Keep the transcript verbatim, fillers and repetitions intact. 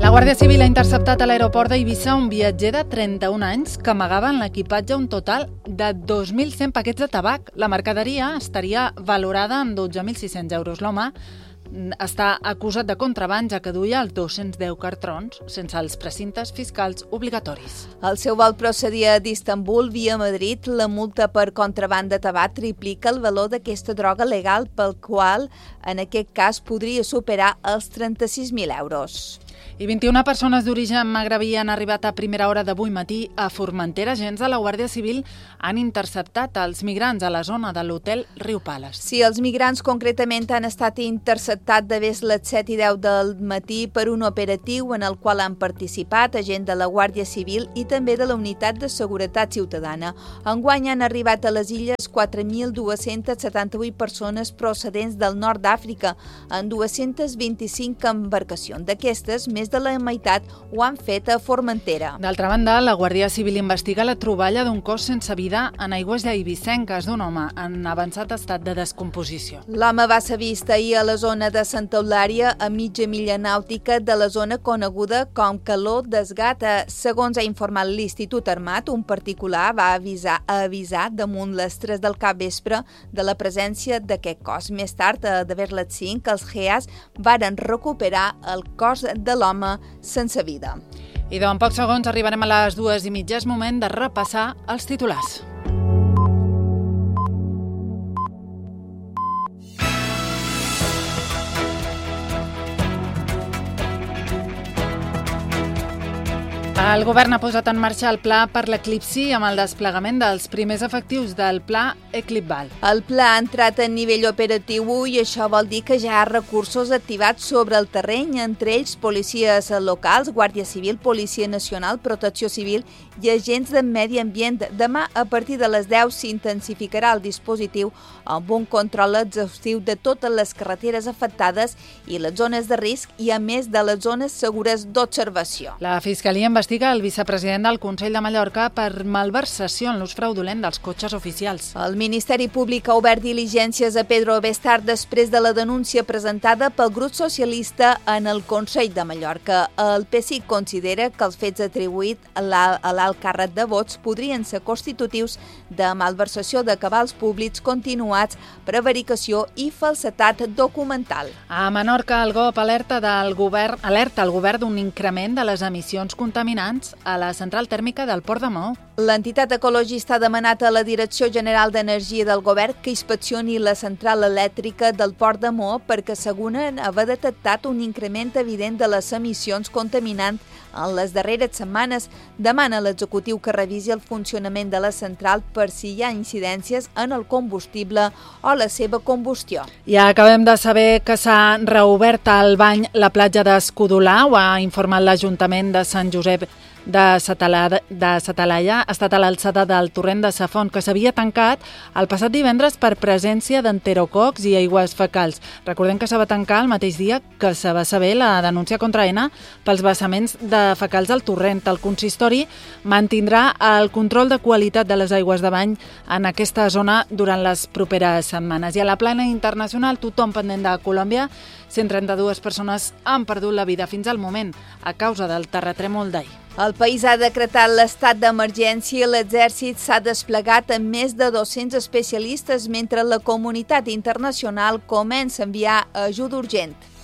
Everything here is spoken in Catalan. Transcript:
La Guàrdia Civil ha interceptat a l'aeroport d'Eivissa un viatger de trenta-un anys que amagava en l'equipatge un total de dos mil cent paquets de tabac. La mercaderia estaria valorada en dotze mil sis-cents euros. L'home està acusat de contraban, ja que duia els dos-cents deu cartrons sense els precintes fiscals obligatoris. El seu vol procedia d'Istanbul via Madrid. La multa per contraban de tabac triplica el valor d'aquesta droga legal, pel qual en aquest cas podria superar els trenta-sis mil euros. I vint-i-una persones d'origen magrebí han arribat a primera hora d'avui matí a Formentera. Agents de la Guàrdia Civil han interceptat els migrants a la zona de l'hotel Riu Pales. Sí, els migrants concretament han estat interceptats de les set i deu del matí per un operatiu en el qual han participat agents de la Guàrdia Civil i també de la Unitat de Seguretat Ciutadana. Enguany han arribat a les illes quatre mil dues-centes setanta-vuit persones procedents del nord d'Àfrica en dues-centes vint-i-cinc embarcacions. D'aquestes, més de la meitat ho han fet a Formentera. D'altra banda, la Guàrdia Civil investiga la troballa d'un cos sense vida en aigües eivissenques d'un home en avançat estat de descomposició. L'home va ser vist ahir a la zona de Santa Eulària, a mitja milla nàutica de la zona coneguda com Caló d'Esgata. Segons ha informat l'Institut Armat, un particular va avisar, avisar damunt les tres del capvespre de la presència d'aquest cos. Més tard, a d'haver les cinc, els G E A S varen recuperar el cos de l'home sense vida. I en pocs segons arribarem a les dues i mitja. És moment de repassar els titulars. El govern ha posat en marxa el pla per l'eclipsi amb el desplegament dels primers efectius del pla Eclipval. El pla ha entrat a nivell operatiu i això vol dir que ja hi ha recursos activats sobre el terreny, entre ells policies locals, Guàrdia Civil, Policia Nacional, Protecció Civil i agents de medi ambient. Demà, a partir de les deu, s'intensificarà el dispositiu amb un control exhaustiu de totes les carreteres afectades i les zones de risc i, a més, de les zones segures d'observació. La Fiscalia investiga el vicepresident del Consell de Mallorca per malversació en l'ús fraudulent dels cotxes oficials. El Ministeri Públic ha obert diligències a Pedro Bestard després de la denúncia presentada pel grup socialista en el Consell de Mallorca. El P S I C considera que els fets atribuïts a l'alt càrrec de vots podrien ser constitutius de malversació de cabals públics continuats, prevaricació i falsetat documental. A Menorca, el G O P alerta del govern alerta el govern d'un increment de les emissions contaminants a la central tèrmica del Port de Maó. L'entitat ecologista ha demanat a la Direcció General d'Energia del Govern que inspeccioni la central elèctrica del Port de Maó perquè asseguren haver detectat un increment evident de les emissions contaminants en les darreres setmanes. Demana a l'executiu que revisi el funcionament de la central per si hi ha incidències en el combustible o la seva combustió. Ja acabem de saber que s'ha reobert al bany la platja d'Escudolà. Ho ha informat l'Ajuntament de Sant Josep de Satalaia, de Satalaia ha estat a l'alçada del torrent de Sa Font, que s'havia tancat el passat divendres per presència d'enterococs i aigües fecals. Recordem que se va tancar el mateix dia que se va saber la denúncia contra Aena pels vessaments de fecals al torrent. El consistori mantindrà el control de qualitat de les aigües de bany en aquesta zona durant les properes setmanes. I a la plana internacional, tothom pendent de Colòmbia, cent trenta-dues persones han perdut la vida fins al moment a causa del terratrèmol d'ahir. El país ha decretat l'estat d'emergència i l'exèrcit s'ha desplegat amb més de dos-cents especialistes mentre la comunitat internacional comença a enviar ajuda urgent.